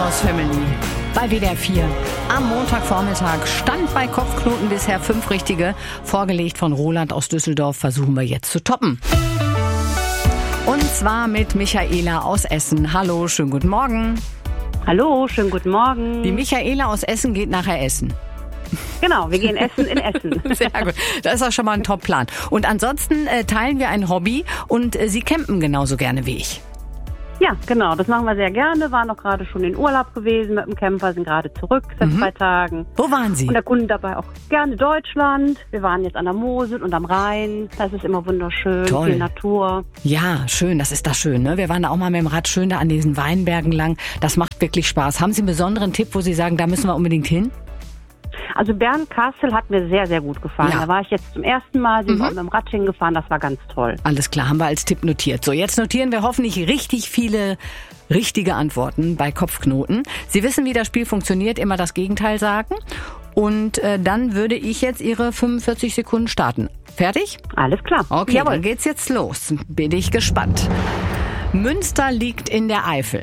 Chaos Family bei WDR 4. Am Montagvormittag stand bei Kopfknoten bisher 5 richtige. Vorgelegt von Roland aus Düsseldorf, versuchen wir jetzt zu toppen. Und zwar mit Michaela aus Essen. Hallo, schönen guten Morgen. Hallo, schönen guten Morgen. Die Michaela aus Essen geht nachher essen. Genau, wir gehen essen in Essen. Sehr gut, das ist auch schon mal ein Top-Plan. Und ansonsten teilen wir ein Hobby und Sie campen genauso gerne wie ich. Ja, genau, das machen wir sehr gerne. Waren auch gerade schon in Urlaub gewesen mit dem Camper, sind gerade zurück seit 2 Tagen. Wo waren Sie? Und erkunden dabei auch gerne Deutschland. Wir waren jetzt an der Mosel und am Rhein. Das ist immer wunderschön, Toll. Viel Natur. Ja, schön, das ist das schön. Ne? Wir waren da auch mal mit dem Rad schön da an diesen Weinbergen lang. Das macht wirklich Spaß. Haben Sie einen besonderen Tipp, wo Sie sagen, da müssen wir unbedingt hin? Also Bernkastel hat mir sehr, sehr gut gefallen. Ja. Da war ich jetzt zum ersten Mal, sind wir mit dem Rad hingefahren, das war ganz toll. Alles klar, haben wir als Tipp notiert. So, jetzt notieren wir hoffentlich richtig viele richtige Antworten bei Kopfknoten. Sie wissen, wie das Spiel funktioniert, immer das Gegenteil sagen. Und dann würde ich jetzt Ihre 45 Sekunden starten. Fertig? Alles klar. Okay, Jawohl. Dann geht's jetzt los. Bin ich gespannt. Münster liegt in der Eifel.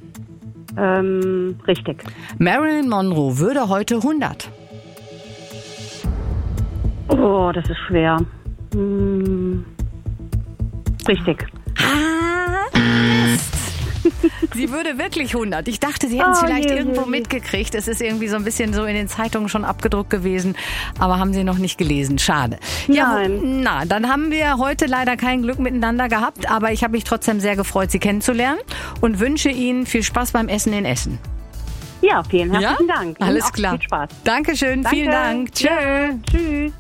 Richtig. Marilyn Monroe würde heute 100. Oh, das ist schwer. Richtig. Sie würde wirklich 100. Ich dachte, Sie hätten es vielleicht je, irgendwo je. mitgekriegt. Es ist irgendwie so ein bisschen so in den Zeitungen schon abgedruckt gewesen, aber haben Sie noch nicht gelesen. Schade. Nein. Ja, dann haben wir heute leider kein Glück miteinander gehabt, aber ich habe mich trotzdem sehr gefreut, Sie kennenzulernen und wünsche Ihnen viel Spaß beim Essen in Essen. Ja, vielen herzlichen Dank. Ihnen Alles auch klar. Viel Spaß. Dankeschön, Danke. vielen Dank. Tschö. Ja, tschüss.